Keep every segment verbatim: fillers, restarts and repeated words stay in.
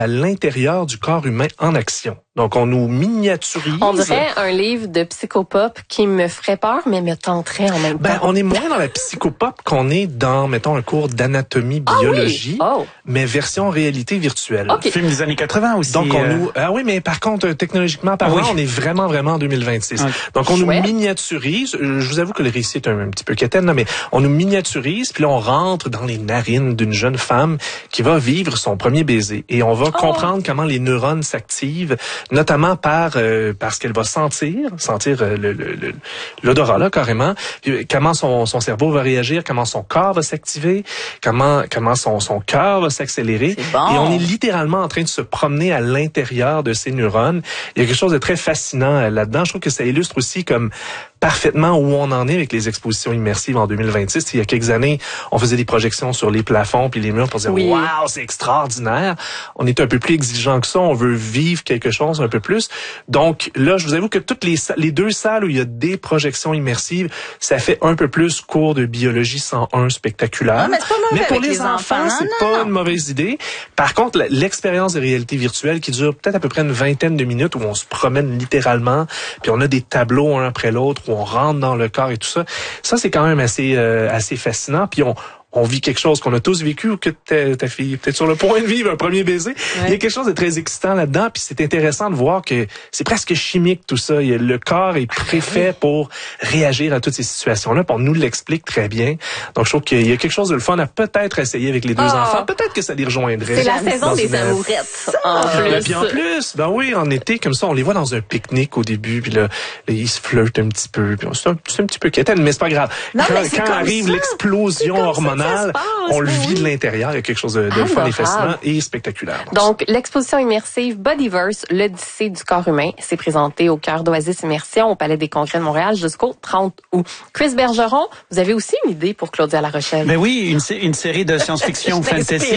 à l'intérieur du corps humain en action. Donc, on nous miniaturise. On dirait un livre de psychopop qui me ferait peur, mais me tenterait en même temps. Ben, on est moins dans la psychopop qu'on est dans, mettons, un cours d'anatomie, biologie, ah oui? oh. mais version réalité virtuelle. Okay. Film des années quatre-vingts aussi. Donc, on euh... nous, ah oui, mais par contre, technologiquement parlant, oui. on est vraiment, vraiment en deux mille vingt-six. Okay. Donc, on Chouette. nous miniaturise. Je vous avoue que le récit est un, un petit peu quétaine, là, mais on nous miniaturise, puis là, on rentre dans les narines d'une jeune femme qui va vivre son premier baiser. Et on va oh. comprendre comment les neurones s'activent, notamment par euh, parce qu'elle va sentir, sentir euh, le, le, le, l'odorat là carrément, puis, comment son, son cerveau va réagir, comment son corps va s'activer, comment comment son, son cœur va s'accélérer. Bon. Et on est littéralement en train de se promener à l'intérieur de ces neurones. Il y a quelque chose de très fascinant euh, là-dedans. Je trouve que ça illustre aussi comme parfaitement où on en est avec les expositions immersives en deux mille vingt-six. Il y a quelques années, on faisait des projections sur les plafonds puis les murs pour dire oui. « Wow, c'est extraordinaire! » On est un peu plus exigeant que ça. On veut vivre quelque chose un peu plus. Donc là, je vous avoue que toutes les, les deux salles où il y a des projections immersives, ça fait un peu plus cours de biologie cent un spectaculaire. Ah, mais, c'est pas mauvais mais pour avec les, les enfants, enfants c'est non, pas non. une mauvaise idée. Par contre, l'expérience de réalité virtuelle qui dure peut-être à peu près une vingtaine de minutes où on se promène littéralement, puis on a des tableaux un après l'autre où on rentre dans le corps et tout ça. Ça, c'est quand même assez euh, assez fascinant. Puis on on vit quelque chose qu'on a tous vécu ou que ta, ta fille est peut-être sur le point de vivre un premier baiser. Ouais. Il y a quelque chose de très excitant là-dedans. Puis c'est intéressant de voir que c'est presque chimique tout ça. Le corps est préfait pour réagir à toutes ces situations-là. Puis on nous l'explique très bien. Donc je trouve qu'il y a quelque chose de le fun à peut-être essayer avec les deux oh. enfants. Peut-être que ça les rejoindrait. C'est la saison des une... amourettes. En plus. Ben, puis en plus, ben oui, en été comme ça, on les voit dans un pique-nique au début. Puis là, là ils se flirtent un petit peu. Puis c'est un, c'est un petit peu quétaine, mais c'est pas grave. Non, quand quand arrive ça. l'explosion hormonale, passe, on le vit oui. de l'intérieur. Il y a quelque chose de, de fun et fascinant et spectaculaire. Donc, l'exposition immersive Bodyverse, l'Odyssée du corps humain, c'est présenté au cœur d'Oasis Immersion au Palais des Congrès de Montréal jusqu'au trente août. Chris Bergeron, vous avez aussi une idée pour Claudia La Rochelle? Mais oui, une, une série de science-fiction fantasy.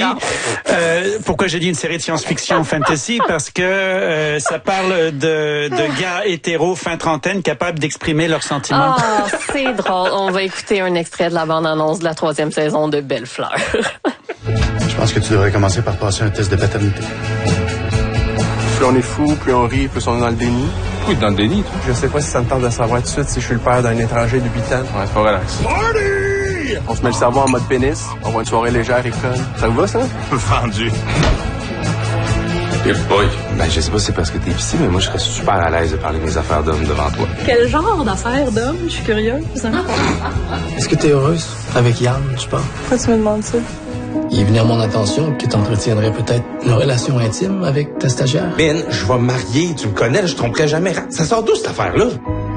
Euh, pourquoi j'ai dit une série de science-fiction fantasy? Parce que euh, ça parle de, de gars hétéros fin trentaine capables d'exprimer leurs sentiments. Ah, oh, c'est drôle. On va écouter un extrait de la bande-annonce de la troisième saison de Belle Fleur. Je pense que tu devrais commencer par passer un test de paternité. Plus on est fou, plus on rit, plus on est dans le déni. Oui, dans le déni, toi. Je sais pas si ça me tente de savoir tout de suite si je suis le père d'un étranger de huit ans. Ouais, c'est pas relax. Party! On se met le cerveau en mode pénis. On voit une soirée légère et fun. Ça vous va, ça? Vendu. Hey boy. Ben, je sais pas si c'est parce que t'es ici, mais moi, je serais super à l'aise de parler de mes affaires d'homme devant toi. Quel genre d'affaires d'homme? Je suis curieuse. Hein? Est-ce que t'es heureuse avec Yann, tu penses? Pourquoi tu me demandes ça? Il est venu à mon attention que t'entretiendrais peut-être une relation intime avec ta stagiaire. Ben, je vais me marier, tu me connais, je tromperai jamais. Ça sort d'où, cette affaire-là?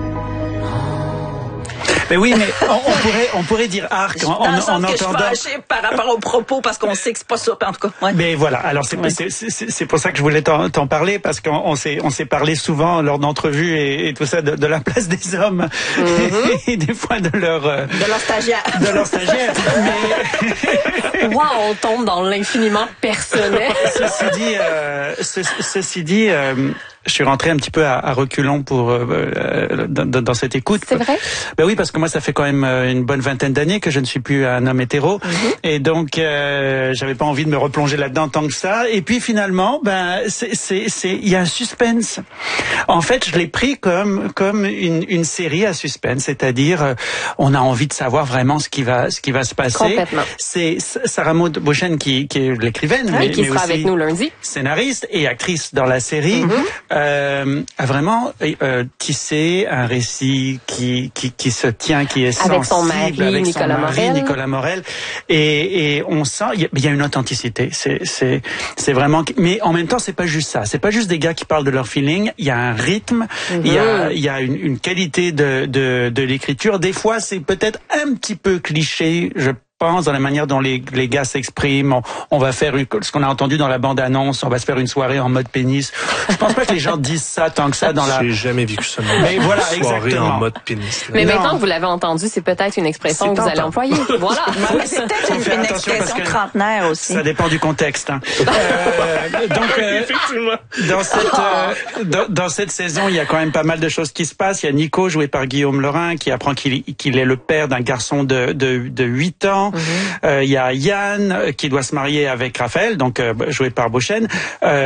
Mais oui, mais on, on pourrait, on pourrait dire arc en, en, en entendant. Je suis fâchée par rapport aux propos parce qu'on sait que c'est pas ça, en tout cas. Ouais. Mais voilà. Alors c'est, ouais. c'est, c'est, c'est pour ça que je voulais t'en, t'en parler parce qu'on on s'est, on s'est parlé souvent lors d'entrevues et, et tout ça de, de la place des hommes mm-hmm. et des fois de leur euh, de leur stagiaire. De leur stagiaire. Mais wow, on tombe dans l'infiniment personnel. Ceci dit, euh, ce, ceci dit. Euh, Je suis rentré un petit peu à, à reculons pour euh, dans, dans cette écoute. C'est vrai? Ben oui, parce que moi, ça fait quand même une bonne vingtaine d'années que je ne suis plus un homme hétéro, mm-hmm. et donc euh, j'avais pas envie de me replonger là-dedans tant que ça. Et puis finalement, ben c'est c'est c'est il y a un suspense. En fait, je l'ai pris comme comme une une série à suspense, c'est-à-dire euh, on a envie de savoir vraiment ce qui va ce qui va se passer. Complètement. C'est Sarah Maud Beauchesne qui qui est l'écrivaine, oui, mais qui mais sera aussi avec nous lundi, scénariste et actrice dans la série. Mm-hmm. Euh, a vraiment euh, tissé un récit qui qui qui se tient, qui est sensible avec son mari, avec Nicolas son mari, Morel. Nicolas Morel, et et on sent il y, y a une authenticité. C'est c'est c'est vraiment. Mais en même temps, c'est pas juste ça. C'est pas juste des gars qui parlent de leur feeling. Il y a un rythme. Il mm-hmm. y a il y a une, une qualité de de de l'écriture. Des fois, c'est peut-être un petit peu cliché. Je pense dans la manière dont les, les gars s'expriment. On, on va faire une, ce qu'on a entendu dans la bande-annonce, on va se faire une soirée en mode pénis. Je pense pas que les gens disent ça tant que ça dans la... J'ai jamais vécu ça. Mais voilà, une soirée exactement. en mode pénis. Là. Mais non. Maintenant que vous l'avez entendu, c'est peut-être une expression c'est que vous tentant. allez employer. Voilà. Mais c'est peut-être une, une expression trentenaire aussi. Ça dépend du contexte. Hein. euh, donc, euh, dans cette euh, dans, dans cette saison, il y a quand même pas mal de choses qui se passent. Il y a Nico, joué par Guillaume Laurin, qui apprend qu'il qu'il est le père d'un garçon de de de huit ans. enfants. Il mm-hmm. euh, y a Yann qui doit se marier avec Raphaël, donc euh, joué par Beauchesne. Euh,